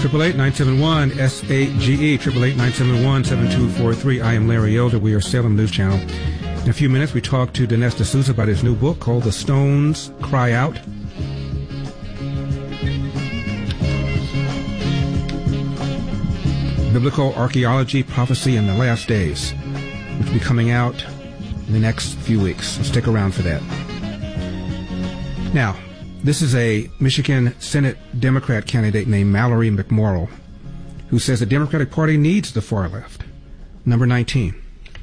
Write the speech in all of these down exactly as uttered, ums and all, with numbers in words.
eight eight eight, nine seven one, S A G E, eight eight eight, nine seven one, seven two four three. I am Larry Elder. We are Salem News Channel. In a few minutes, we talk to Dinesh D'Souza about his new book called The Stones Cry Out. Biblical Archaeology, Prophecy, and the Last Days, which will be coming out in the next few weeks. So stick around for that. Now, this is a Michigan Senate Democrat candidate named Mallory McMorrill, who says the Democratic Party needs the far left. Number nineteen.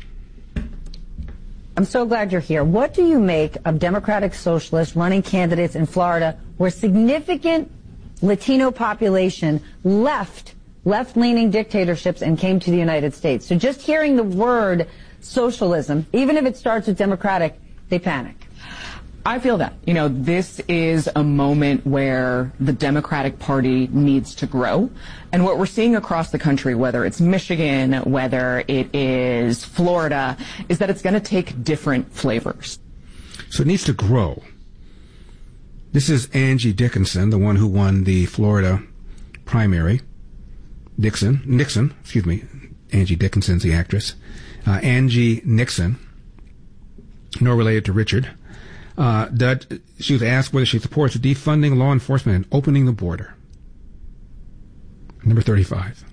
I'm so glad you're here. What do you make of Democratic socialists running candidates in Florida where significant Latino population left left-leaning dictatorships and came to the United States? So just hearing the word socialism, even if it starts with Democratic, they panic. I feel that. You know, this is a moment where the Democratic Party needs to grow. And what we're seeing across the country, whether it's Michigan, whether it is Florida, is that it's going to take different flavors. So it needs to grow. This is Angie Dickinson, the one who won the Florida primary. Dixon, Nixon, excuse me, Angie Dickinson's the actress. Uh, Angie Nixon, no related to Richard. Uh, that she was asked whether she supports defunding law enforcement and opening the border. Number thirty-five.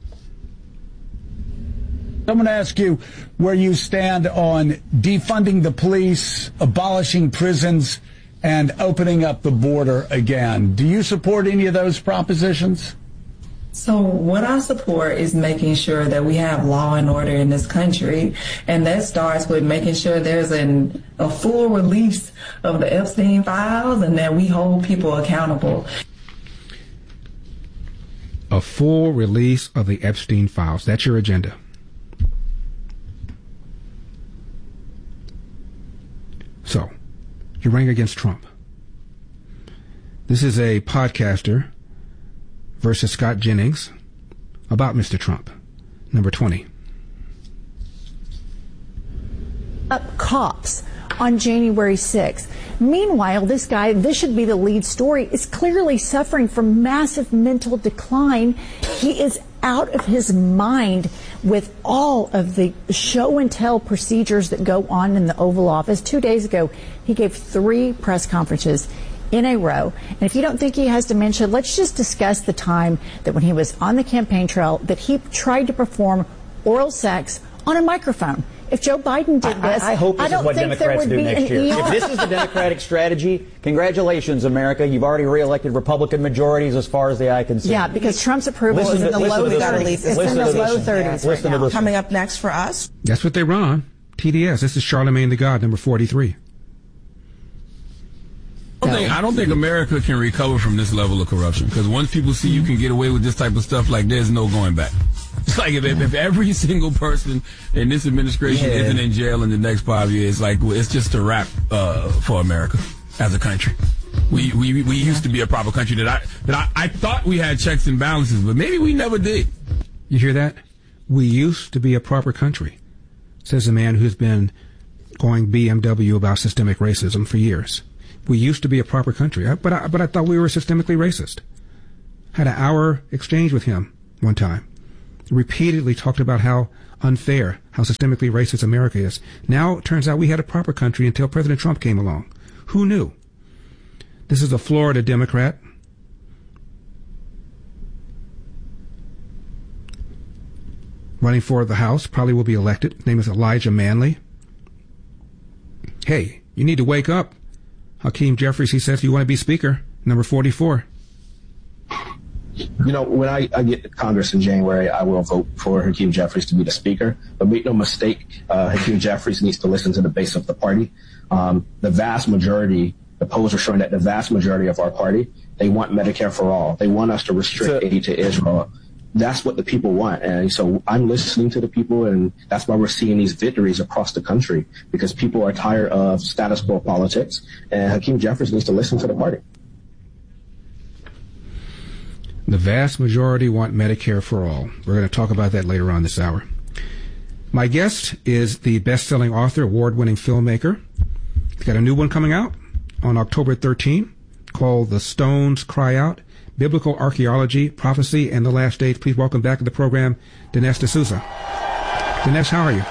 I'm going to ask you where you stand on defunding the police, abolishing prisons, and opening up the border again. Do you support any of those propositions? So what I support is making sure that we have law and order in this country, and that starts with making sure there's an, a full release of the Epstein files and that we hold people accountable. A full release of the Epstein files. That's your agenda. So, you're running against Trump. This is a podcaster versus Scott Jennings about Mister Trump. Number twenty. Up cops on January sixth. Meanwhile, this guy, this should be the lead story, is clearly suffering from massive mental decline. He is out of his mind with all of the show and tell procedures that go on in the Oval Office. Two days ago, he gave three press conferences in a row. And if you don't think he has dementia, let's just discuss the time that when he was on the campaign trail that he tried to perform oral sex on a microphone. If Joe Biden did this, I, I hope this I don't is what think Democrats do next year. E R. If this is the Democratic strategy, congratulations, America. You've already reelected Republican majorities as far as the eye can see. Yeah, because Trump's approval listen is in to, the low thirties. It's in the low thirties right now. Coming up next for us. That's what they run. T D S. This is Charlemagne the God, number forty-three. I don't, think, I don't think America can recover from this level of corruption, because once people see you can get away with this type of stuff, like, there's no going back. It's like if, if every single person in this administration yeah. isn't in jail in the next five years, like, it's just a wrap uh, for America as a country. We we we used to be a proper country that I that I, I thought we had checks and balances, but maybe we never did. You hear that? We used to be a proper country, says a man who's been going B M W about systemic racism for years. We used to be a proper country, but I, but I thought we were systemically racist. Had an hour exchange with him one time. Repeatedly talked about how unfair, how systemically racist America is. Now it turns out we had a proper country until President Trump came along. Who knew? This is a Florida Democrat. Running for the House, probably will be elected. His name is Elijah Manley. Hey, you need to wake up. Hakeem Jeffries, he says, you want to be Speaker, number forty-four. You know, when I, I get to Congress in January, I will vote for Hakeem Jeffries to be the Speaker. But make no mistake, uh, Hakeem Jeffries needs to listen to the base of the party. Um, the vast majority, the polls are showing that the vast majority of our party, they want Medicare for all. They want us to restrict aid to Israel. That's what the people want. And so I'm listening to the people, and that's why we're seeing these victories across the country, because people are tired of status quo politics, and Hakeem Jeffries needs to listen to the party. The vast majority want Medicare for all. We're going to talk about that later on this hour. My guest is the best-selling author, award-winning filmmaker. He's got a new one coming out on October thirteenth called The Stones Cry Out. Biblical Archaeology, Prophecy, and the Last Days. Please welcome back to the program, Dinesh D'Souza. Dinesh, how are you?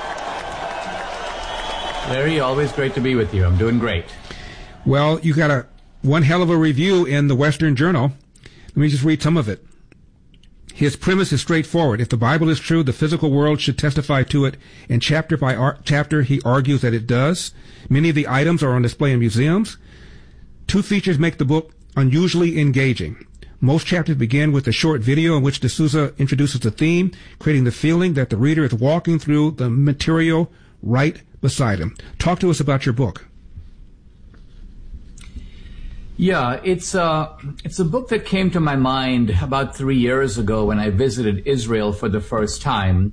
Larry, always great to be with you. I'm doing great. Well, you got a one hell of a review in the Western Journal. Let me just read some of it. His premise is straightforward. If the Bible is true, the physical world should testify to it. And chapter by ar- chapter, he argues that it does. Many of the items are on display in museums. Two features make the book unusually engaging. Most chapters begin with a short video in which D'Souza introduces the theme, creating the feeling that the reader is walking through the material right beside him. Talk to us about your book. Yeah, it's uh, it's a book that came to my mind about three years ago when I visited Israel for the first time.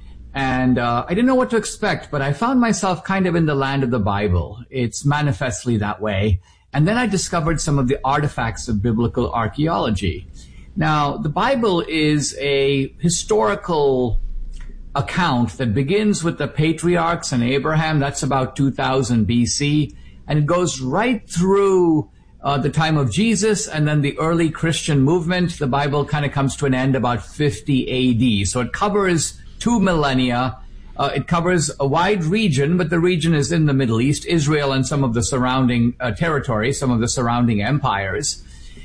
And uh, I didn't know what to expect, but I found myself kind of in the land of the Bible. It's manifestly that way. And then I discovered some of the artifacts of biblical archaeology. Now, the Bible is a historical account that begins with the patriarchs and Abraham. That's about two thousand B C. And it goes right through Uh, the time of Jesus and then the early Christian movement. The Bible kind of comes to an end about fifty A D. So it covers two millennia. Uh, it covers a wide region, but the region is in the Middle East, Israel and some of the surrounding uh, territories, some of the surrounding empires.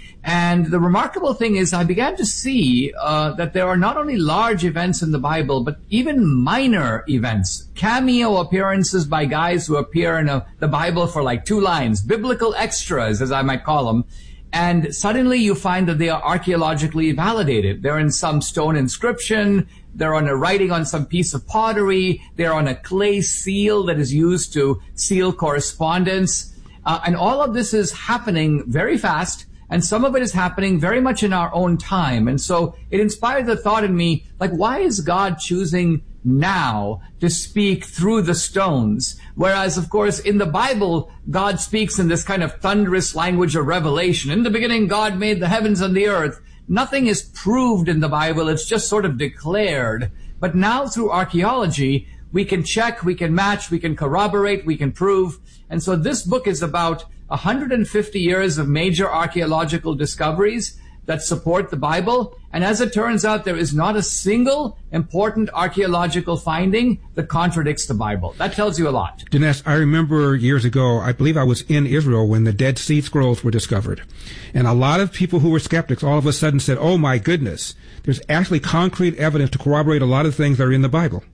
And the remarkable thing is I began to see uh, that there are not only large events in the Bible, but even minor events, cameo appearances by guys who appear in a, the Bible for like two lines, biblical extras, as I might call them. And suddenly you find that they are archaeologically validated. They're in some stone inscription. They're on a writing on some piece of pottery. They're on a clay seal that is used to seal correspondence. Uh, and all of this is happening very fast. And some of it is happening very much in our own time. And so it inspired the thought in me, like, why is God choosing now to speak through the stones? Whereas, of course, in the Bible, God speaks in this kind of thunderous language of revelation. In the beginning, God made the heavens and the earth. Nothing is proved in the Bible. It's just sort of declared. But now through archaeology, we can check, we can match, we can corroborate, we can prove. And so this book is about one hundred fifty years of major archaeological discoveries that support the Bible. And as it turns out, there is not a single important archaeological finding that contradicts the Bible. That tells you a lot. Dinesh, I remember years ago, I believe I was in Israel when the Dead Sea Scrolls were discovered. And a lot of people who were skeptics all of a sudden said, oh my goodness, there's actually concrete evidence to corroborate a lot of things that are in the Bible.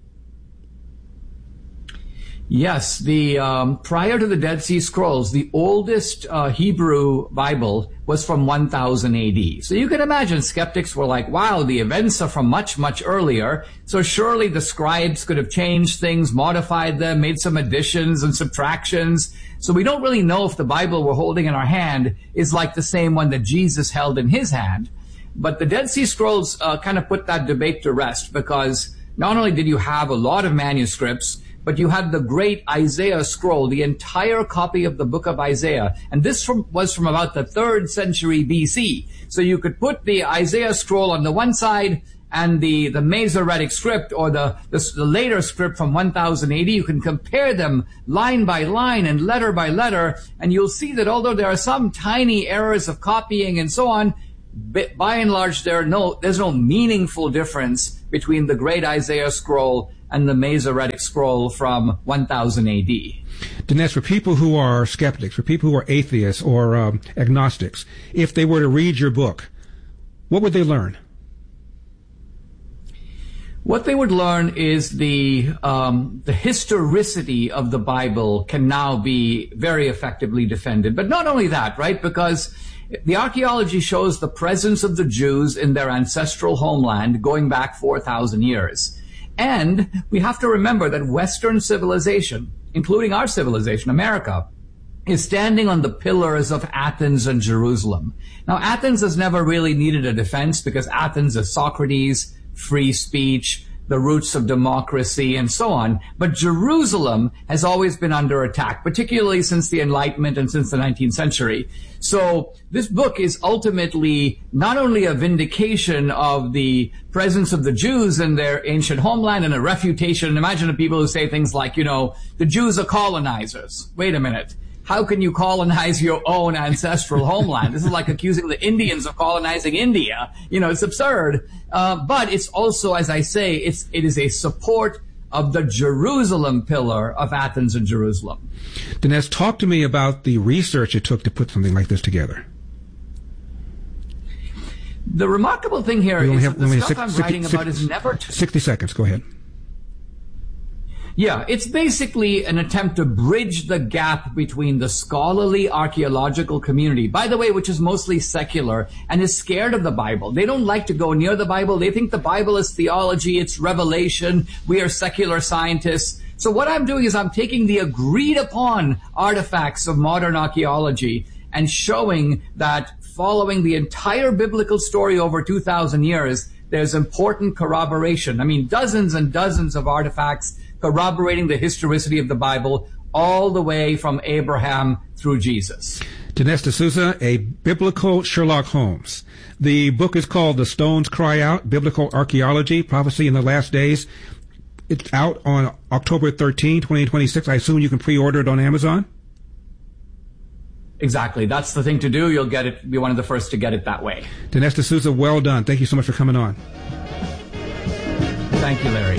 Yes, the um, prior to the Dead Sea Scrolls, the oldest uh, Hebrew Bible was from one thousand A D. So you can imagine skeptics were like, wow, the events are from much, much earlier. So surely the scribes could have changed things, modified them, made some additions and subtractions. So we don't really know if the Bible we're holding in our hand is like the same one that Jesus held in his hand. But the Dead Sea Scrolls uh, kind of put that debate to rest, because not only did you have a lot of manuscripts, but you had the great Isaiah scroll, the entire copy of the book of Isaiah. And this from, was from about the third century B C. So you could put the Isaiah scroll on the one side and the, the Masoretic script, or the, the, the later script from one thousand A D. You can compare them line by line and letter by letter. And you'll see that although there are some tiny errors of copying and so on, by and large, there are no, there's no meaningful difference between the great Isaiah scroll and the Masoretic scroll from one thousand A D. Dinesh, for people who are skeptics, for people who are atheists or um, agnostics, if they were to read your book, what would they learn? What they would learn is the um, the historicity of the Bible can now be very effectively defended. But not only that, right? Because the archaeology shows the presence of the Jews in their ancestral homeland going back four thousand years. And we have to remember that Western civilization, including our civilization, America, is standing on the pillars of Athens and Jerusalem. Now, Athens has never really needed a defense because Athens is Socrates, free speech, the roots of democracy, and so on. But Jerusalem has always been under attack, particularly since the Enlightenment and since the nineteenth century. So this book is ultimately not only a vindication of the presence of the Jews in their ancient homeland and a refutation. Imagine the people who say things like, you know, the Jews are colonizers. Wait a minute. how can you colonize your own ancestral homeland? This is like accusing the Indians of colonizing India. You know, it's absurd. Uh, but it's also, as I say, it's, it is a support of the Jerusalem pillar of Athens and Jerusalem. Dinesh, talk to me about the research it took to put something like this together. The remarkable thing here is have, that the stuff six, I'm sixty, writing sixty, about is never... T- sixty seconds, go ahead. Yeah, it's basically an attempt to bridge the gap between the scholarly archaeological community, by the way, which is mostly secular and is scared of the Bible. They don't like to go near the Bible. They think the Bible is theology, it's revelation. We are secular scientists. So what I'm doing is I'm taking the agreed upon artifacts of modern archaeology and showing that following the entire biblical story over two thousand years, there's important corroboration. I mean, dozens and dozens of artifacts corroborating the historicity of the Bible all the way from Abraham through Jesus. Dinesh D'Souza, a biblical Sherlock Holmes. The book is called The Stones Cry Out, Biblical Archaeology, Prophecy in the Last Days. It's out on October thirteenth, twenty twenty-six. I assume you can pre-order it on Amazon? Exactly. That's the thing to do. You'll get it, be one of the first to get it that way. Dinesh D'Souza, well done. Thank you so much for coming on. Thank you, Larry.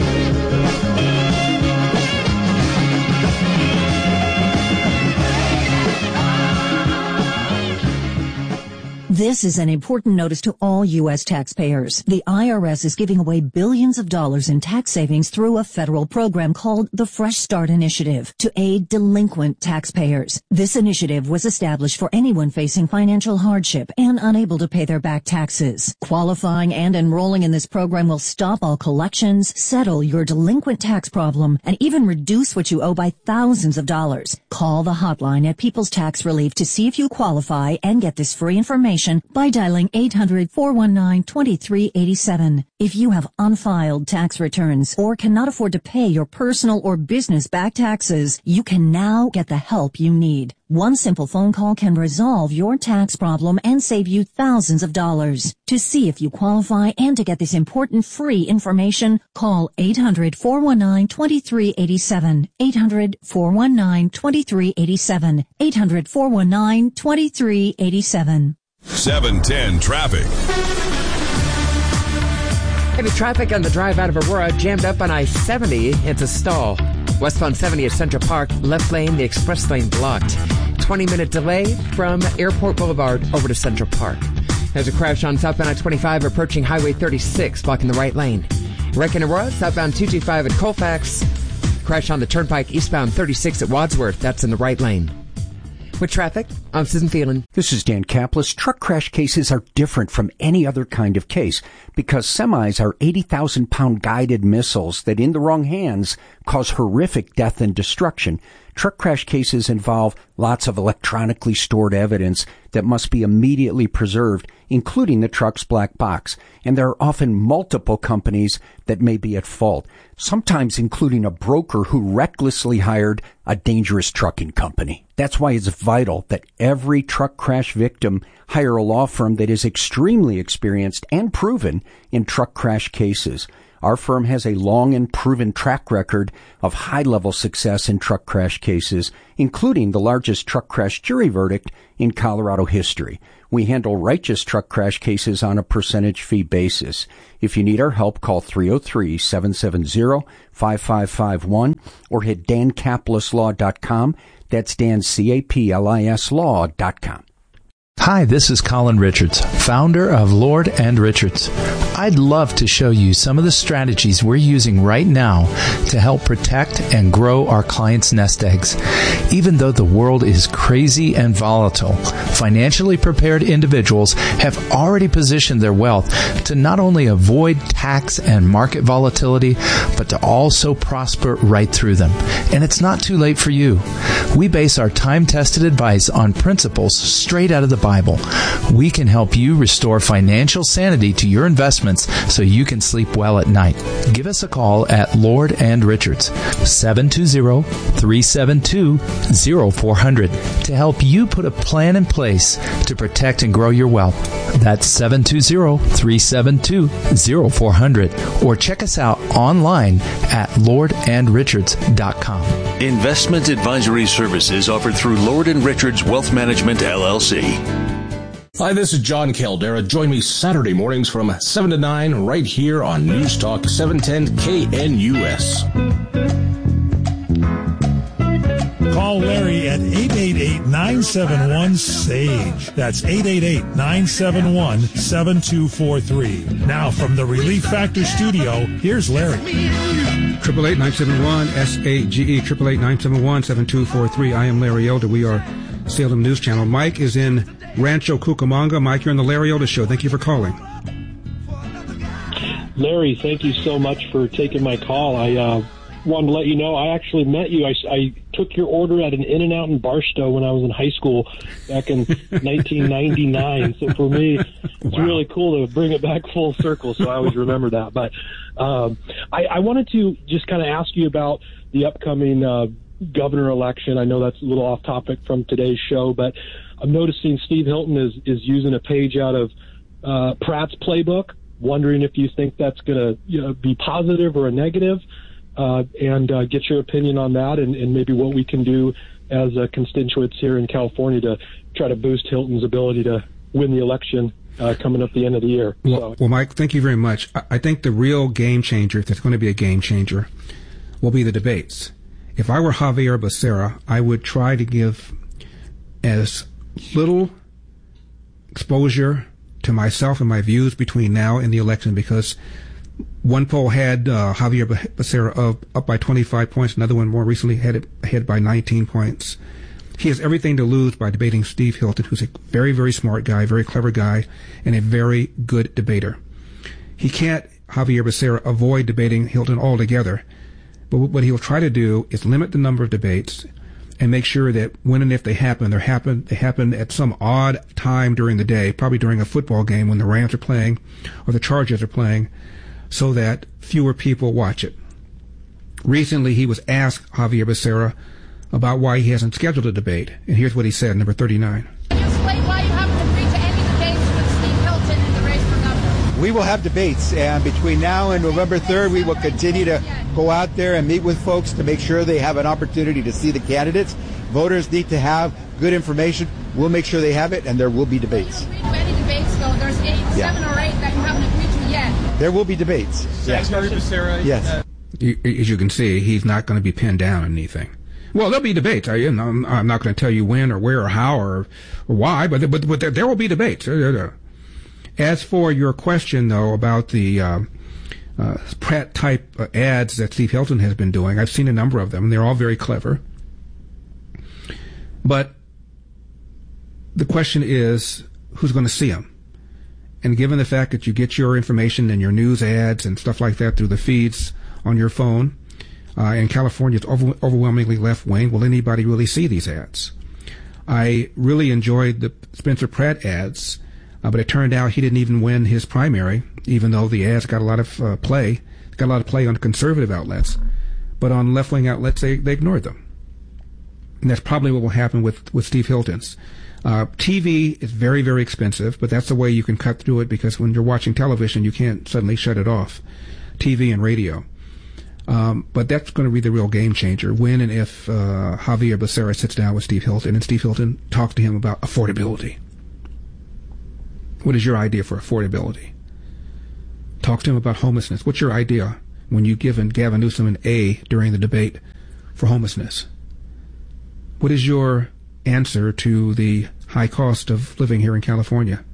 This is an important notice to all U S taxpayers. The I R S is giving away billions of dollars in tax savings through a federal program called the Fresh Start Initiative to aid delinquent taxpayers. This initiative was established for anyone facing financial hardship and unable to pay their back taxes. Qualifying and enrolling in this program will stop all collections, settle your delinquent tax problem, and even reduce what you owe by thousands of dollars. Call the hotline at People's Tax Relief to see if you qualify and get this free information by dialing eight hundred, four one nine, two three eight seven. If you have unfiled tax returns or cannot afford to pay your personal or business back taxes, you can now get the help you need. One simple phone call can resolve your tax problem and save you thousands of dollars. To see if you qualify and to get this important free information, call eight hundred, four one nine, two three eight seven. eight hundred, four one nine, two three eight seven. eight hundred, four one nine, two three eight seven. seven ten traffic. Heavy traffic on the drive out of Aurora, jammed up on I seventy. It's a stall. Westbound seventy at Central Park, left lane, the express lane blocked. twenty minute delay from Airport Boulevard over to Central Park. There's a crash on southbound I twenty-five approaching Highway thirty-six, blocking the right lane. Wreck in Aurora, southbound two twenty-five at Colfax. Crash on the Turnpike eastbound thirty-six at Wadsworth. That's in the right lane. With traffic, I'm Susan Phelan. This is Dan Kaplis. Truck crash cases are different from any other kind of case because semis are eighty thousand pound guided missiles that in the wrong hands cause horrific death and destruction. Truck crash cases involve lots of electronically stored evidence that must be immediately preserved, including the truck's black box. And there are often multiple companies that may be at fault, sometimes including a broker who recklessly hired a dangerous trucking company. That's why it's vital that every truck crash victim hire a law firm that is extremely experienced and proven in truck crash cases. Our firm has a long and proven track record of high-level success in truck crash cases, including the largest truck crash jury verdict in Colorado history. We handle righteous truck crash cases on a percentage fee basis. If you need our help, call three oh three, seven seven zero, five five five one or hit dan caplis law dot com. That's Dan, C A P L I S law dot com. Hi, this is Colin Richards, founder of Lord and Richards. I'd love to show you some of the strategies we're using right now to help protect and grow our clients' nest eggs. Even though the world is crazy and volatile, financially prepared individuals have already positioned their wealth to not only avoid tax and market volatility, but to also prosper right through them. And it's not too late for you. We base our time-tested advice on principles straight out of the Bible. Bible. We can help you restore financial sanity to your investments so you can sleep well at night. Give us a call at Lord and Richards, seven two zero, three seven two, zero four zero zero, to help you put a plan in place to protect and grow your wealth. That's seven two zero, three seven two, zero four zero zero. Or check us out online at lord and richards dot com. Investment advisory services offered through Lord and Richards Wealth Management, L L C. Hi, this is John Caldera. Join me Saturday mornings from seven to nine right here on News Talk seven ten K N U S. Call Larry at eight eight eight, nine seven one, S A G E. That's eight eight eight, nine seven one, seven two four three. Now from the Relief Factor studio, here's Larry. eight eight eight, nine seven one, S A G E, eight eight eight, nine seven one, seven two four three. I am Larry Elder. We are Salem News Channel. Mike is in Rancho Cucamonga. Mike, you're on the Larry Elder Show. Thank you for calling. Larry, thank you so much for taking my call. I uh, wanted to let you know I actually met you. I, I took your order at an In-N-Out in Barstow when I was in high school back in nineteen ninety-nine. So for me, it's wow. really cool to bring it back full circle, so I always remember that. But um, I, I wanted to just kind of ask you about the upcoming uh, governor election. I know that's a little off topic from today's show, but I'm noticing Steve Hilton is, is using a page out of uh, Pratt's playbook. Wondering if you think that's going to you know, be positive or a negative, uh, and uh, get your opinion on that, and, and maybe what we can do as uh, constituents here in California to try to boost Hilton's ability to win the election uh, coming up the end of the year. Well, so. well, Mike, thank you very much. I, I think the real game changer, if there's going to be a game changer, will be the debates. If I were Javier Becerra, I would try to give as little exposure to myself and my views between now and the election, because one poll had uh, Javier Becerra up, up by twenty-five points, another one more recently had it ahead by nineteen points. He has everything to lose by debating Steve Hilton, who's a very, very smart guy, very clever guy, and a very good debater. He can't, Javier Becerra, avoid debating Hilton altogether, but what he'll try to do is limit the number of debates and make sure that when and if they happen, they happen they happen at some odd time during the day, probably during a football game when the Rams are playing or the Chargers are playing, so that fewer people watch it. Recently, he was asked, Javier Becerra, about why he hasn't scheduled a debate, and here's what he said, number thirty-nine. Can you explain why you haven't agreed to any debates with Steve Hilton in the race for governor? We will have debates, and between now and November third, we will continue to go out there and meet with folks to make sure they have an opportunity to see the candidates. Voters need to have good information. We'll make sure they have it, and there will be debates. Have you agreed to any debates, though? There's eight, yeah. seven or eight that you haven't agreed to yet. There will be debates. Secretary Becerra. Yes. Uh, you, as you can see, he's not going to be pinned down on anything. Well, there'll be debates. I, I'm, I'm not going to tell you when or where or how or, or why, but, but, but there, there will be debates. As for your question, though, about the uh, uh, Pratt-type uh, ads that Steve Hilton has been doing, I've seen a number of them, and they're all very clever. But the question is, who's going to see them? And given the fact that you get your information and your news ads and stuff like that through the feeds on your phone, uh, and California is over- overwhelmingly left-wing, will anybody really see these ads? I really enjoyed the Spencer Pratt ads, uh, but it turned out he didn't even win his primary, even though the ads got a lot of uh, play, got a lot of play on conservative outlets. But on left-wing outlets, they, they ignored them. And that's probably what will happen with, with Steve Hilton's. Uh, T V is very, very expensive, but that's the way you can cut through it, because when you're watching television, you can't suddenly shut it off. T V and radio. Um, but that's going to be the real game changer, when and if uh, Javier Becerra sits down with Steve Hilton and Steve Hilton talks to him about affordability. What is your idea for affordability? Talk to him about homelessness. What's your idea when you give Gavin Newsom an A during the debate for homelessness? What is your answer to the high cost of living here in California?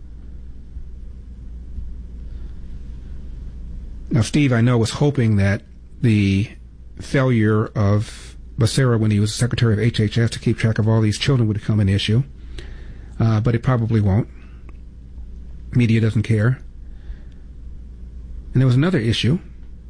Now, Steve, I know, was hoping that the failure of Becerra when he was Secretary of H H S to keep track of all these children would become an issue, uh, but it probably won't. Media doesn't care. And there was another issue.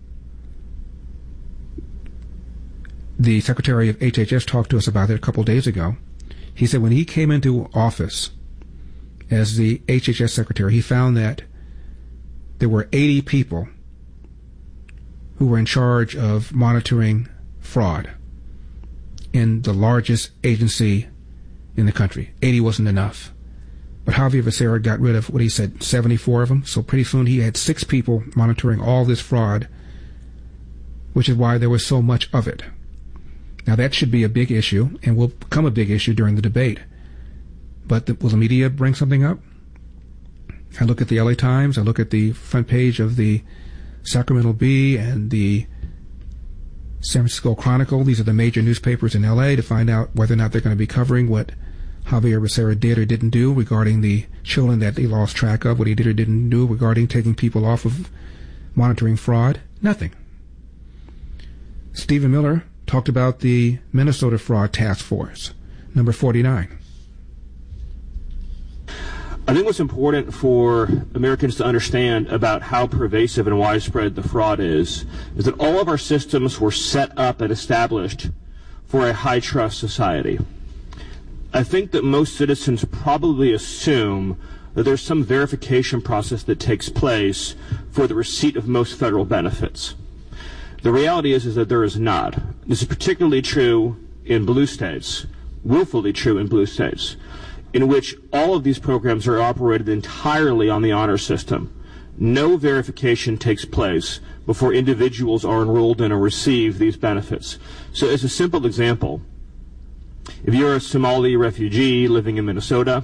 The Secretary of H H S talked to us about it a couple days ago. He said when he came into office as the H H S secretary, he found that there were eighty people who were in charge of monitoring fraud in the largest agency in the country. eighty wasn't enough. But Javier Becerra got rid of, what he said, seventy-four of them. So pretty soon he had six people monitoring all this fraud, which is why there was so much of it. Now that should be a big issue and will become a big issue during the debate. But the, will the media bring something up? I look at the L A Times, I look at the front page of the Sacramento Bee and the San Francisco Chronicle. These are the major newspapers in L A to find out whether or not they're going to be covering what Javier Becerra did or didn't do regarding the children that they lost track of, what he did or didn't do regarding taking people off of monitoring fraud. Nothing. Stephen Miller talked about the Minnesota Fraud Task Force, number forty-nine. I think what's important for Americans to understand about how pervasive and widespread the fraud is, is that all of our systems were set up and established for a high-trust society. I think that most citizens probably assume that there's some verification process that takes place for the receipt of most federal benefits. The reality is, is that there is not. This is particularly true in blue states, willfully true in blue states, in which all of these programs are operated entirely on the honor system. No verification takes place before individuals are enrolled in or receive these benefits. So as a simple example, if you're a Somali refugee living in Minnesota,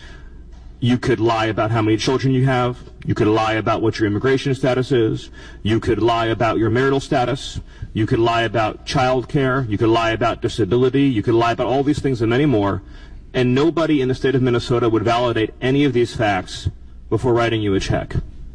you could lie about how many children you have. You could lie about what your immigration status is. You could lie about your marital status. You could lie about child care. You could lie about disability. You could lie about all these things and many more. And nobody in the state of Minnesota would validate any of these facts before writing you a check.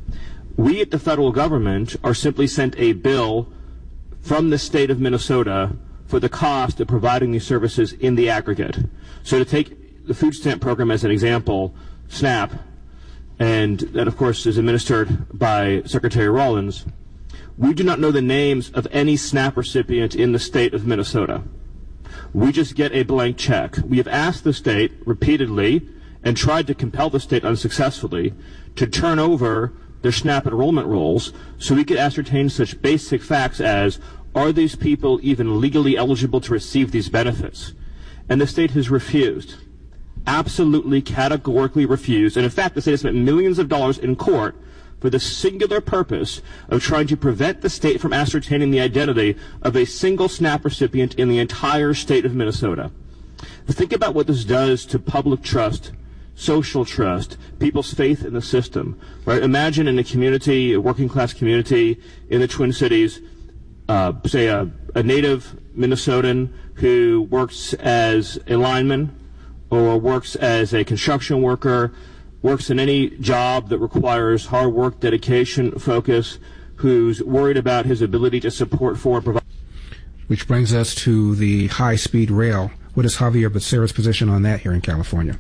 We at the federal government are simply sent a bill from the state of Minnesota for the cost of providing these services in the aggregate. So to take the food stamp program as an example, SNAP, and that of course is administered by Secretary Rollins, we do not know the names of any SNAP recipient in the state of Minnesota. We just get a blank check. We have asked the state repeatedly and tried to compel the state unsuccessfully to turn over their SNAP enrollment rolls so we could ascertain such basic facts as, are these people even legally eligible to receive these benefits? And the state has refused. Absolutely, categorically refused. And in fact, the state has spent millions of dollars in court for the singular purpose of trying to prevent the state from ascertaining the identity of a single SNAP recipient in the entire state of Minnesota. Think about what this does to public trust, social trust, people's faith in the system. Right? Imagine in a community, a working class community in the Twin Cities, uh, say a, a native Minnesotan who works as a lineman or works as a construction worker, works in any job that requires hard work, dedication, focus, who's worried about his ability to support for and provide. Which brings us to the high-speed rail. What is Javier Becerra's position on that here in California?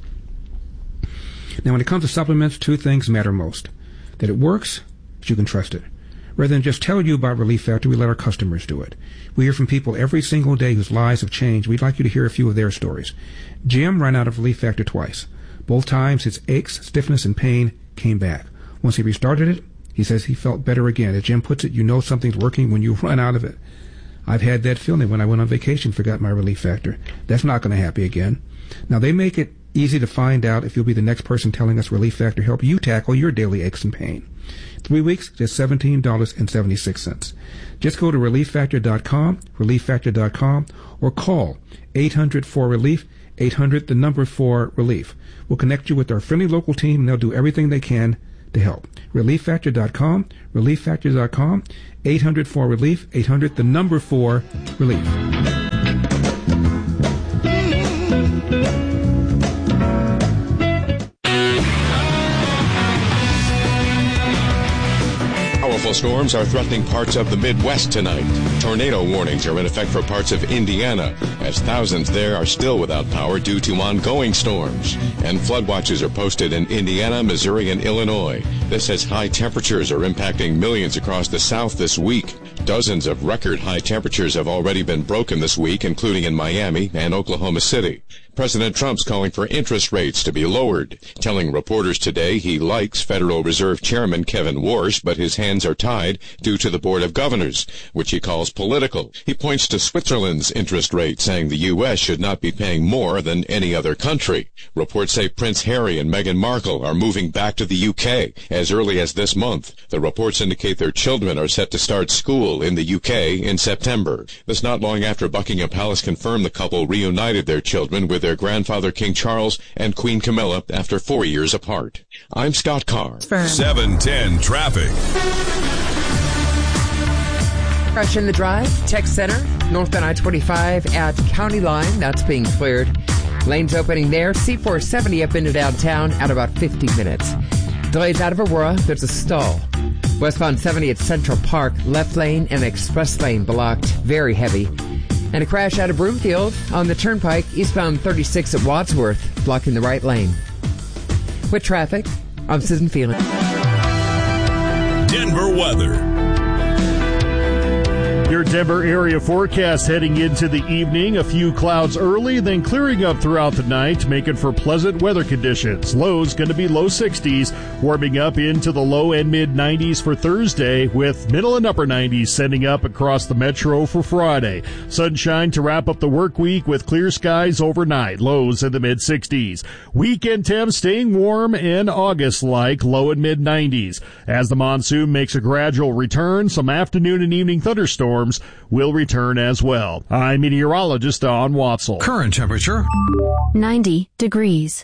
Now, when it comes to supplements, two things matter most. That it works, that you can trust it. Rather than just tell you about Relief Factor, we let our customers do it. We hear from people every single day whose lives have changed. We'd like you to hear a few of their stories. Jim ran out of Relief Factor twice. Both times his aches, stiffness, and pain came back. Once he restarted it, he says he felt better again. As Jim puts it, you know something's working when you run out of it. I've had that feeling when I went on vacation, forgot my Relief Factor. That's not going to happen again. Now, they make it easy to find out if you'll be the next person telling us Relief Factor help you tackle your daily aches and pain. Three weeks, just seventeen dollars and seventy-six cents. Just go to relief factor dot com, relief factor dot com, or call eight hundred four relief, eight hundred, the number four relief. We'll connect you with our friendly local team, and they'll do everything they can to help. relief factor dot com, relief factor dot com, eight hundred four relief, eight hundred, the number four relief. Powerful storms are threatening parts of the Midwest tonight. Tornado warnings are in effect for parts of Indiana, as thousands there are still without power due to ongoing storms. And flood watches are posted in Indiana, Missouri, and Illinois. This as high temperatures are impacting millions across the South this week. Dozens of record high temperatures have already been broken this week, including in Miami and Oklahoma City. President Trump's calling for interest rates to be lowered, telling reporters today he likes Federal Reserve Chairman Kevin Warsh, but his hands are tied due to the Board of Governors, which he calls political. He points to Switzerland's interest rate, saying the U S should not be paying more than any other country. Reports say Prince Harry and Meghan Markle are moving back to the U K as early as this month. The reports indicate their children are set to start school in the U K in September. This not long after Buckingham Palace confirmed the couple reunited their children with their grandfather King Charles and Queen Camilla after four years apart. I'm Scott Carr. seven ten traffic. Crash in the drive, Tech Center, northbound I twenty-five at County Line. That's being cleared. Lanes opening there. C four seventy up into downtown at about fifty minutes. Delays out of Aurora. There's a stall. Westbound seventy at Central Park. Left lane and express lane blocked. Very heavy. And a crash out of Broomfield on the Turnpike. Eastbound thirty-six at Wadsworth. Blocking the right lane. With traffic, I'm Susan Phelan. Denver weather. Your Denver area forecast heading into the evening. A few clouds early, then clearing up throughout the night, making for pleasant weather conditions. Lows going to be low sixties, warming up into the low and mid nineties for Thursday, with middle and upper nineties sending up across the metro for Friday. Sunshine to wrap up the work week with clear skies overnight. Lows in the mid sixties. Weekend temps staying warm and August-like, low and mid nineties. As the monsoon makes a gradual return, some afternoon and evening thunderstorms will return as well. I'm meteorologist Don Watzel. Current temperature ninety degrees.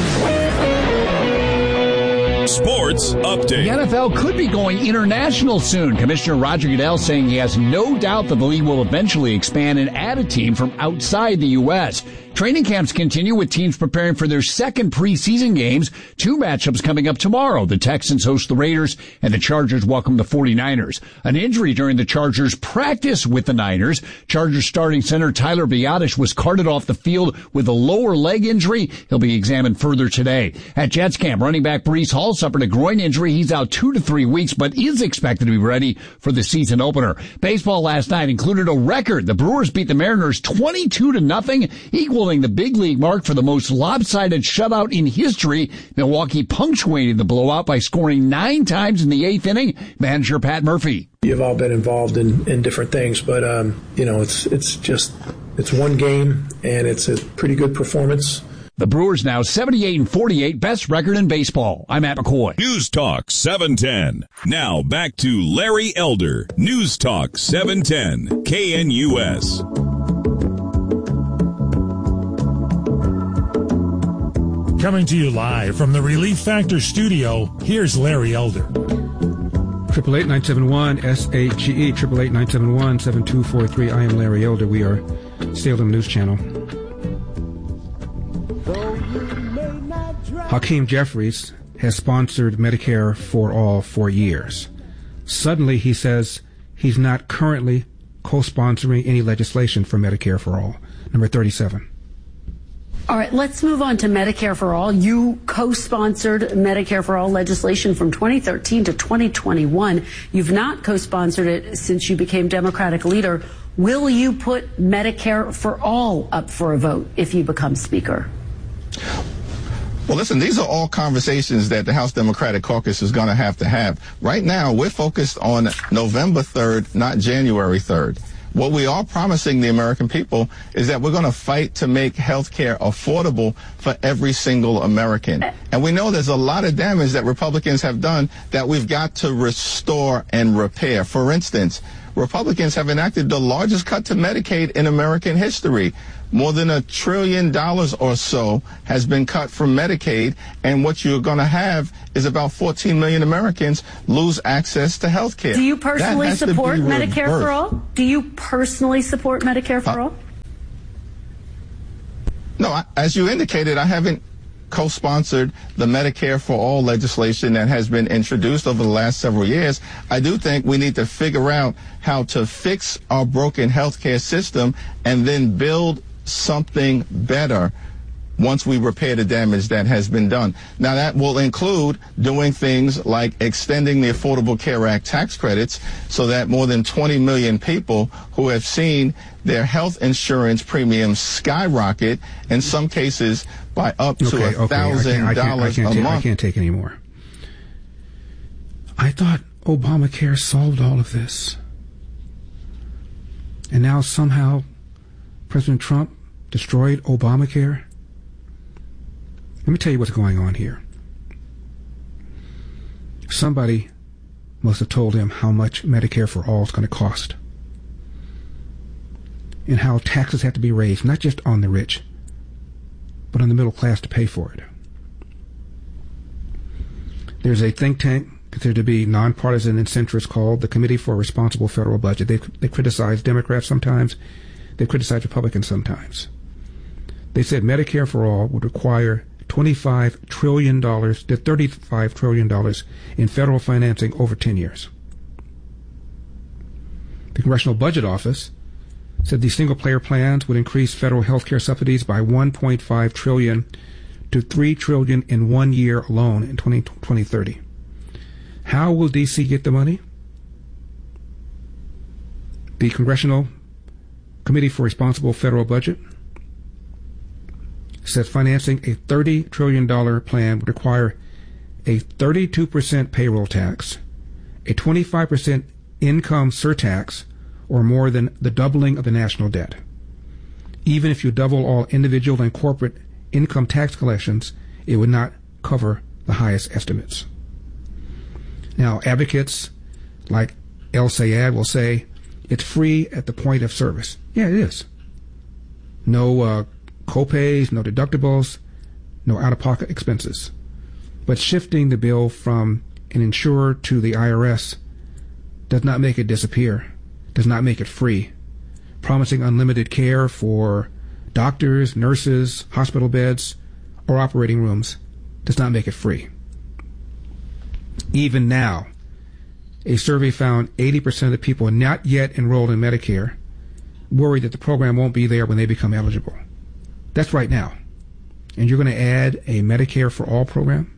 Sports update. The N F L could be going international soon. Commissioner Roger Goodell saying he has no doubt that the league will eventually expand and add a team from outside the U S Training camps continue with teams preparing for their second preseason games. Two matchups coming up tomorrow. The Texans host the Raiders and the Chargers welcome the forty-niners. An injury during the Chargers practice with the Niners. Chargers starting center Tyler Biadasz was carted off the field with a lower leg injury. He'll be examined further today. At Jets camp, running back Breece Hall suffered a groin injury. He's out two to three weeks, but is expected to be ready for the season opener. Baseball last night included a record. The Brewers beat the Mariners twenty-two to nothing, equal the big league mark for the most lopsided shutout in history. Milwaukee punctuated the blowout by scoring nine times in the eighth inning. Manager Pat Murphy. You've all been involved in, in different things, but um, you know, it's it's just it's one game and it's a pretty good performance. The Brewers now seventy-eight and forty-eight, best record in baseball. I'm Matt McCoy. News Talk seven ten. Now back to Larry Elder. News Talk seven ten K N U S. Coming to you live from the Relief Factor studio, here's Larry Elder. Triple eight nine seven one S A G E triple eight nine seven one seven two four three. I am Larry Elder. We are Salem News Channel. Hakeem Jeffries has sponsored Medicare for All for years. Suddenly, he says he's not currently co-sponsoring any legislation for Medicare for All. Number thirty-seven. All right, let's move on to Medicare for All. You co-sponsored Medicare for All legislation from twenty thirteen to twenty twenty-one. You've not co-sponsored it since you became Democratic leader. Will you put Medicare for All up for a vote if you become Speaker? Well, listen, these are all conversations that the House Democratic Caucus is going to have to have. Right now, we're focused on November third, not January third. What we are promising the American people is that we're going to fight to make health care affordable for every single American. And we know there's a lot of damage that Republicans have done that we've got to restore and repair. For instance, Republicans have enacted the largest cut to Medicaid in American history. More than a trillion dollars or so has been cut from Medicaid, and what you're going to have is about fourteen million Americans lose access to health care. Do you personally support Medicare for All? Do you personally support Medicare for uh, All? No, I, as you indicated, I haven't co-sponsored the Medicare for All legislation that has been introduced over the last several years. I do think we need to figure out how to fix our broken healthcare system and then build something better once we repair the damage that has been done. Now, that will include doing things like extending the Affordable Care Act tax credits so that more than twenty million people who have seen their health insurance premiums skyrocket, in some cases by up to okay, one thousand dollars okay, I can't, I can't, I can't a take, month. I can't take any more. I thought Obamacare solved all of this. And now somehow President Trump destroyed Obamacare. Let me tell you what's going on here. Somebody must have told him how much Medicare for All is going to cost, and how taxes have to be raised, not just on the rich, but on the middle class to pay for it. There's a think tank considered to be nonpartisan and centrist called the Committee for a Responsible Federal Budget. They, they criticize Democrats sometimes. They criticize Republicans sometimes. They said Medicare for All would require twenty-five trillion dollars to thirty-five trillion dollars in federal financing over ten years. The Congressional Budget Office said these single-payer plans would increase federal health care subsidies by one point five trillion dollars to three trillion dollars in one year alone in twenty thirty. How will D C get the money? The Congressional Committee for Responsible Federal Budget says financing a thirty trillion dollars plan would require a thirty-two percent payroll tax, a twenty-five percent income surtax, or more than the doubling of the national debt. Even if you double all individual and corporate income tax collections, it would not cover the highest estimates. Now, advocates like El Sayed will say it's free at the point of service. Yeah, it is. No uh, co-pays, no deductibles, no out-of-pocket expenses. But shifting the bill from an insurer to the I R S does not make it disappear, does not make it free. Promising unlimited care for doctors, nurses, hospital beds, or operating rooms does not make it free. Even now, a survey found eighty percent of the people not yet enrolled in Medicare worry that the program won't be there when they become eligible. That's right now. And you're going to add a Medicare for All program?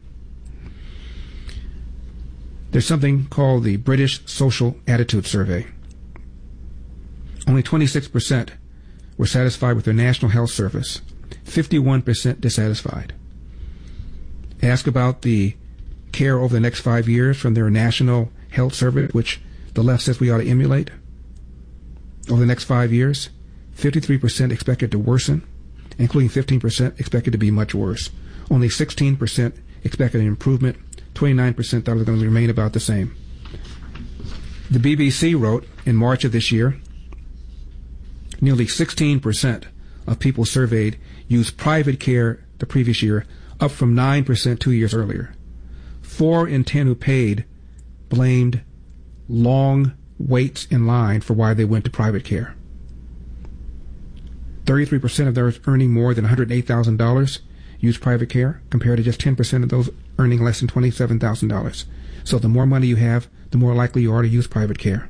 There's something called the British Social Attitude Survey. Only twenty-six percent were satisfied with their National Health Service, fifty-one percent dissatisfied. Ask about the care over the next five years from their National Health Service, which the left says we ought to emulate. Over the next five years, fifty-three percent expected to worsen, including fifteen percent expected to be much worse. Only sixteen percent expected an improvement. twenty-nine percent thought it was going to remain about the same. The B B C wrote in March of this year, nearly sixteen percent of people surveyed used private care the previous year, up from nine percent two years earlier. Four in ten who paid blamed long waits in line for why they went to private care. thirty-three percent of those earning more than one hundred eight thousand dollars used private care, compared to just ten percent of those earning less than twenty-seven thousand dollars. So the more money you have, the more likely you are to use private care.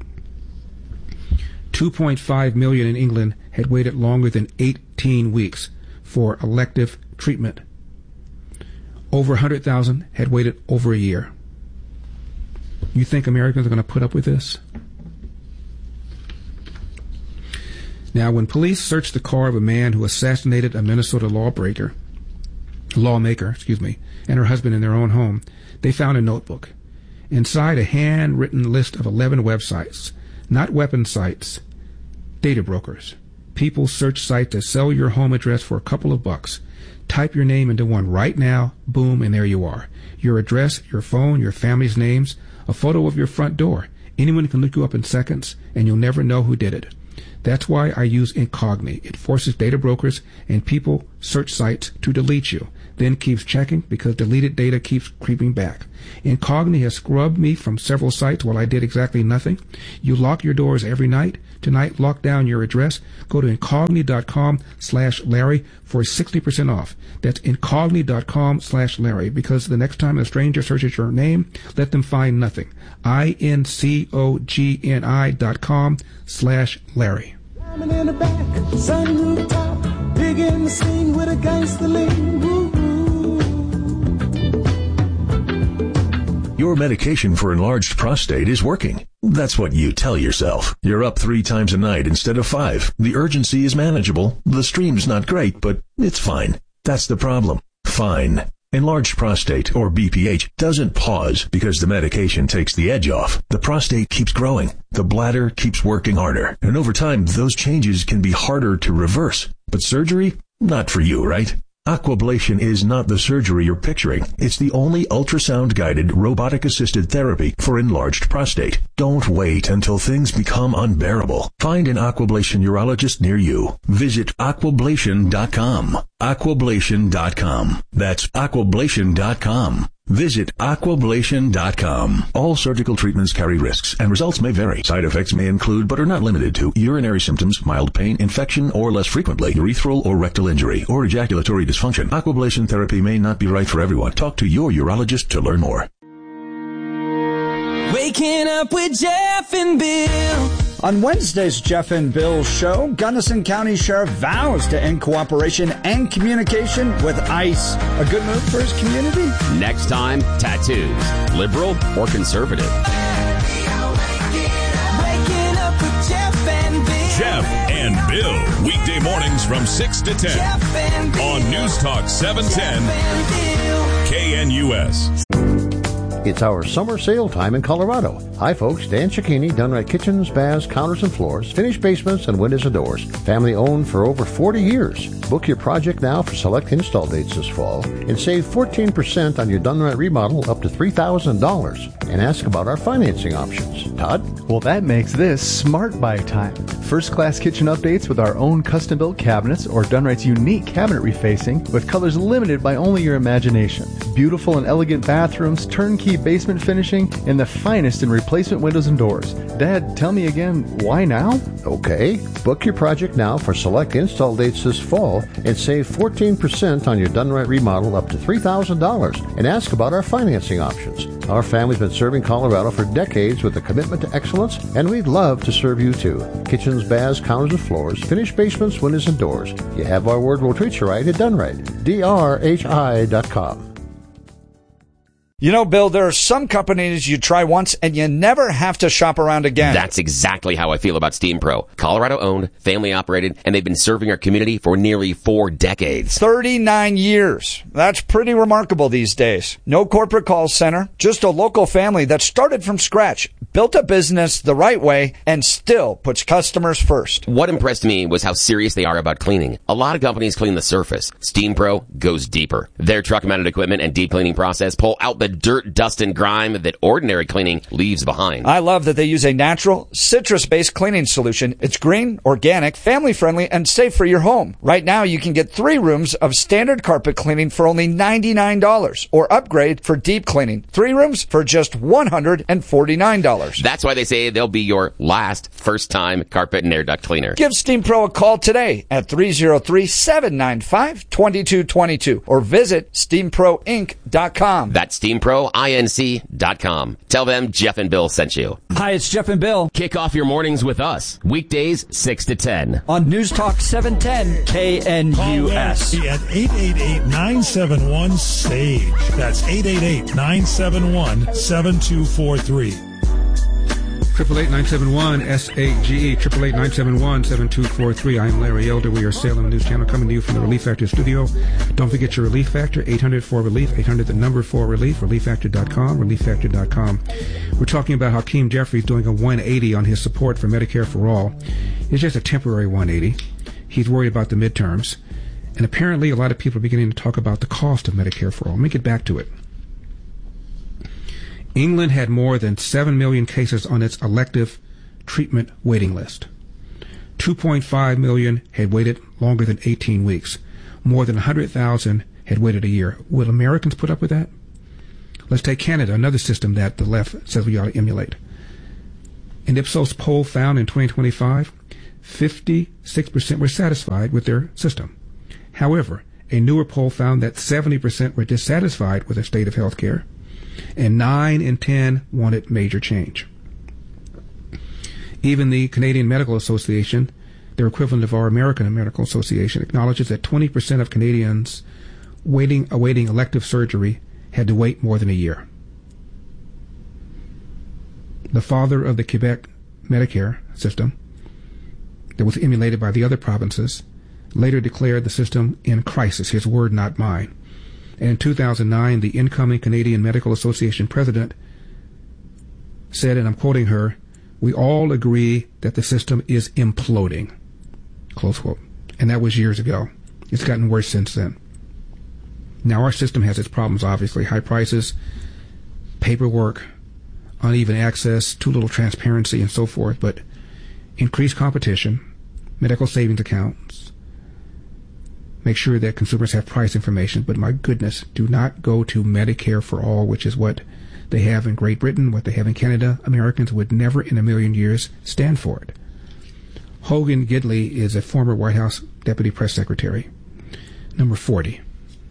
two point five million in England had waited longer than eighteen weeks for elective treatment. Over one hundred thousand had waited over a year. You think Americans are going to put up with this? Now, when police searched the car of a man who assassinated a Minnesota lawbreaker, lawmaker, excuse me, and her husband in their own home, they found a notebook. Inside, a handwritten list of eleven websites, not weapon sites, data brokers. People search sites that sell your home address for a couple of bucks. Type your name into one right now, boom, and there you are. Your address, your phone, your family's names, a photo of your front door. Anyone can look you up in seconds, and you'll never know who did it. That's why I use Incogni. It forces data brokers and people search sites to delete you, then keeps checking because deleted data keeps creeping back. Incogni has scrubbed me from several sites while I did exactly nothing. You lock your doors every night. Tonight, lock down your address. Go to incogni.com slash Larry for sixty percent off. That's incogni.com slash Larry, because the next time a stranger searches your name, let them find nothing. I-N-C-O-G-N-I dot com slash Larry. In the back, sunroof top, Pig in the scene with a gangster lean. Woo, woo. Your medication for enlarged prostate is working. That's what you tell yourself. You're up three times a night instead of five. The urgency is manageable. The stream's not great, but it's fine. That's the problem. Fine. Enlarged prostate, or B P H, doesn't pause because the medication takes the edge off. The prostate keeps growing. The bladder keeps working harder. And over time, those changes can be harder to reverse. But surgery? Not for you, right? Aquablation is not the surgery you're picturing. It's the only ultrasound-guided, robotic-assisted therapy for enlarged prostate. Don't wait until things become unbearable. Find an Aquablation urologist near you. Visit aquablation dot com. aquablation dot com. That's aquablation dot com. Visit aquablation dot com. All surgical treatments carry risks, and results may vary. Side effects may include, but are not limited to, urinary symptoms, mild pain, infection, or less frequently, urethral or rectal injury, or ejaculatory dysfunction. Aquablation therapy may not be right for everyone. Talk to your urologist to learn more. Waking up with Jeff and Bill. On Wednesday's Jeff and Bill show, Gunnison County Sheriff vows to end cooperation and communication with ICE. A good move for his community? Next time, tattoos. Liberal or conservative? Waking up with Jeff and Bill. Jeff and Bill. Weekday mornings from six to ten. Jeff and Bill. On News Talk seven ten. K N U S. It's our summer sale time in Colorado. Hi folks, Dan Cicchini, Dunright Kitchens, Baths, Counters and Floors, finished basements and windows and doors. Family owned for over forty years. Book your project now for select install dates this fall and save fourteen percent on your Dunright remodel up to three thousand dollars. And ask about our financing options. Todd? Well, that makes this Smart Buy time. First-class kitchen updates with our own custom-built cabinets or Dunright's unique cabinet refacing with colors limited by only your imagination. Beautiful and elegant bathrooms, turnkey basement finishing, and the finest in replacement windows and doors. Dad, tell me again, why now? Okay. Book your project now for select install dates this fall and save fourteen percent on your Dunright remodel up to three thousand dollars. And ask about our financing options. Our family's been serving Colorado for decades with a commitment to excellence, and we'd love to serve you too. Kitchens, baths, counters and floors, finished basements, windows and doors. You have our word, we'll treat you right at Dunright. D R H I dot com. You know, Bill, there are some companies you try once and you never have to shop around again. That's exactly how I feel about Steam Pro. Colorado owned, family operated, and they've been serving our community for nearly four decades. thirty-nine years. That's pretty remarkable these days. No corporate call center, just a local family that started from scratch, built a business the right way, and still puts customers first. What impressed me was how serious they are about cleaning. A lot of companies clean the surface. Steam Pro goes deeper. Their truck-mounted equipment and deep cleaning process pull out the dirt, dust, and grime that ordinary cleaning leaves behind. I love that they use a natural, citrus-based cleaning solution. It's green, organic, family-friendly, and safe for your home. Right now, you can get three rooms of standard carpet cleaning for only ninety-nine dollars, or upgrade for deep cleaning. Three rooms for just one hundred forty-nine dollars. That's why they say they'll be your last first-time carpet and air duct cleaner. Give Steam Pro a call today at three oh three, seven nine five, two two two two or visit steam pro inc dot com. That's steam pro inc dot com. Tell them Jeff and Bill sent you. Hi, it's Jeff and Bill. Kick off your mornings with us. Weekdays, six to ten. On News Talk seven ten K N U S. Call at eight eight eight, nine seven one, S A G E. That's eight eight eight, nine seven one, seven two four three. Triple eight nine seven one S A G E. Triple eight nine seven one seven two four three. I'm Larry Elder. We are Salem News Channel coming to you from the Relief Factor studio. Don't forget your Relief Factor. eight hundred four relief. eight hundred the number four relief. relief factor dot com. relief factor dot com. We're talking about how Hakeem Jeffries doing a one eighty on his support for Medicare for All. It's just a temporary one eighty. He's worried about the midterms, and apparently a lot of people are beginning to talk about the cost of Medicare for All. Let me get back to it. England had more than seven million cases on its elective treatment waiting list. two point five million had waited longer than eighteen weeks. More than one hundred thousand had waited a year. Will Americans put up with that? Let's take Canada, another system that the left says we ought to emulate. An Ipsos poll found in twenty twenty-five, fifty-six percent were satisfied with their system. However, a newer poll found that seventy percent were dissatisfied with their state of health care, and nine in ten wanted major change. Even the Canadian Medical Association their equivalent of our American Medical Association, acknowledges that twenty percent of Canadians waiting awaiting elective surgery had to wait more than a year. The father of the Quebec Medicare system, that was emulated by the other provinces, later declared the system in crisis, his word, not mine. And in two thousand nine, the incoming Canadian Medical Association president said, and I'm quoting her, "We all agree that the system is imploding." Close quote. And that was years ago. It's gotten worse since then. Now, our system has its problems, obviously. High prices, paperwork, uneven access, too little transparency, and so forth. But increased competition, medical savings accounts, make sure that consumers have price information. But my goodness, do not go to Medicare for All, which is what they have in Great Britain, what they have in Canada. Americans would never in a million years stand for it. Hogan Gidley is a former White House Deputy Press Secretary. Number forty.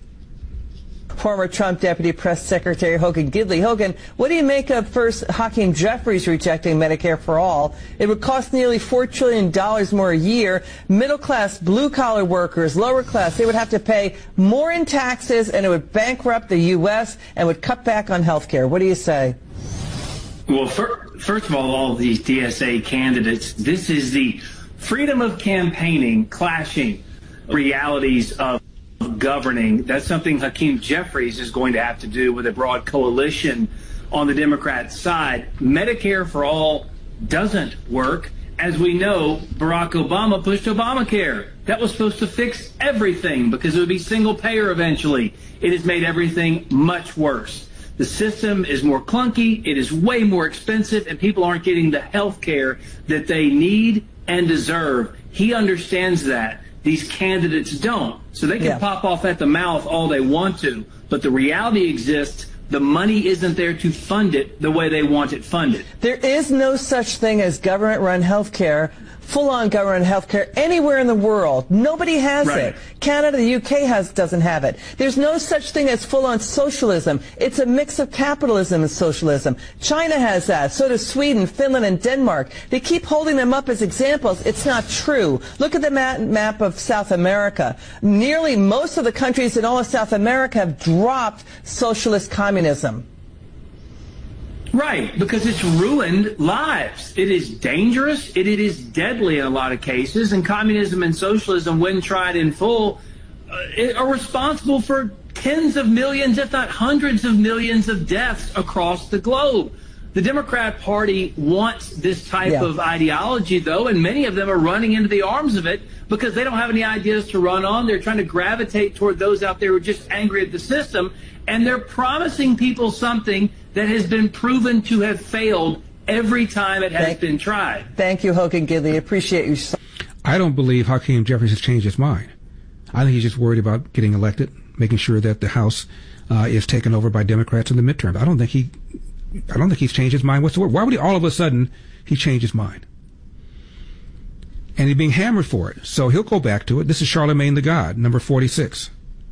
Former Trump Deputy Press Secretary Hogan Gidley. Hogan, what do you make of first Hakeem Jeffries rejecting Medicare for All? It would cost nearly four trillion dollars more a year. Middle-class, blue-collar workers, lower class, they would have to pay more in taxes, and it would bankrupt the U S and would cut back on health care. What do you say? Well, for, first of all, all of these D S A candidates, this is the freedom of campaigning clashing realities of governing. That's something Hakeem Jeffries is going to have to do with a broad coalition on the Democrat side. Medicare for All doesn't work. As we know, Barack Obama pushed Obamacare. That was supposed to fix everything because it would be single payer eventually. It has made everything much worse. The system is more clunky, it is way more expensive, and people aren't getting the health care that they need and deserve. He understands that. These candidates don't. So they can yeah. pop off at the mouth all they want to, but the reality exists. The money isn't there to fund it the way they want it funded. There is no such thing as government-run health care, full-on government health care anywhere in the world. Nobody has right. it. Canada, the U K has doesn't have it. There's no such thing as full-on socialism. It's a mix of capitalism and socialism. China has that. So does Sweden, Finland, and Denmark. They keep holding them up as examples. It's not true. Look at the map, map of South America. Nearly most of the countries in all of South America have dropped socialist communism. Right, because it's ruined lives. It is dangerous. It, it is deadly in a lot of cases. And communism and socialism, when tried in full, uh, are responsible for tens of millions, if not hundreds of millions of deaths across the globe. The Democrat Party wants this type yeah. of ideology, though, and many of them are running into the arms of it because they don't have any ideas to run on. They're trying to gravitate toward those out there who are just angry at the system, and they're promising people something that has been proven to have failed every time it has thank, been tried. Thank you, Hogan Gidley. Appreciate you. I don't believe Hakeem Jeffries has changed his mind. I think he's just worried about getting elected, making sure that the House uh, is taken over by Democrats in the midterm. I don't think he, I don't think he's changed his mind whatsoever. Why would he all of a sudden he change his mind? And he's being hammered for it, so he'll go back to it. This is Charlemagne the God, number forty-six.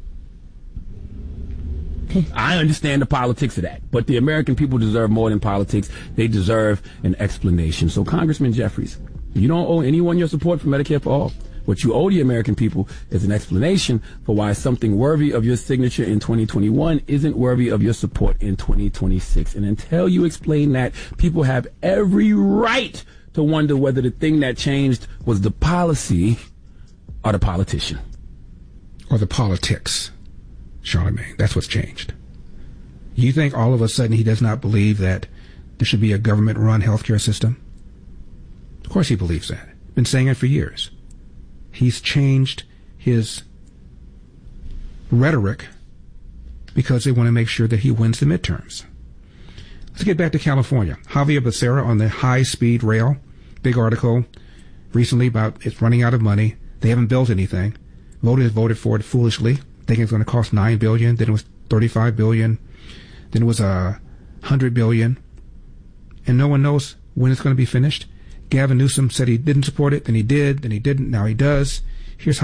I understand the politics of that, but the American people deserve more than politics. They deserve an explanation. So, Congressman Jeffries, you don't owe anyone your support for Medicare for All. What you owe the American people is an explanation for why something worthy of your signature in twenty twenty-one isn't worthy of your support in twenty twenty-six. And until you explain that, people have every right to wonder whether the thing that changed was the policy or the politician. Or the politics. Charlemagne, that's what's changed. You think all of a sudden he does not believe that there should be a government-run healthcare system? Of course he believes that. Been saying it for years. He's changed his rhetoric because they want to make sure that he wins the midterms. Let's get back to California. Javier Becerra on the high-speed rail. Big article recently about it's running out of money. They haven't built anything. Voters voted for it foolishly, thinking it's going to cost nine billion dollars. Then it was thirty-five billion dollars. Then it was a uh, one hundred billion dollars. And no one knows when it's going to be finished. Gavin Newsom said he didn't support it, then he did, then he didn't, now he does. Here's